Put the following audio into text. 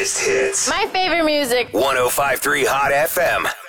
biggest hits. My favorite music. 105.3 Hot FM.